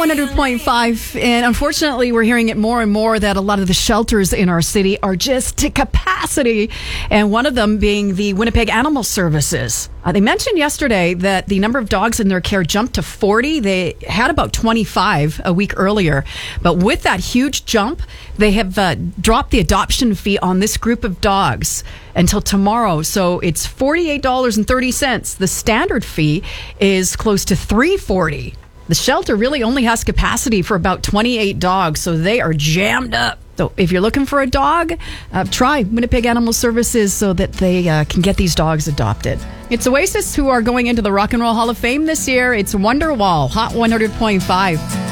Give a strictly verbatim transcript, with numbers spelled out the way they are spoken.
one hundred point five, and unfortunately we're hearing it more and more that a lot of the shelters in our city are just to capacity, and one of them being the Winnipeg Animal Services. Uh, they mentioned yesterday that the number of dogs in their care jumped to forty. They had about twenty-five a week earlier, but with that huge jump, they have uh, dropped the adoption fee on this group of dogs until tomorrow. So it's forty-eight dollars and thirty cents. The standard fee is close to three dollars and forty cents. The shelter really only has capacity for about twenty-eight dogs, so they are jammed up. So if you're looking for a dog, uh, try Winnipeg Animal Services so that they uh, can get these dogs adopted. It's Oasis who are going into the Rock and Roll Hall of Fame this year. It's Wonderwall, Hot one hundred point five.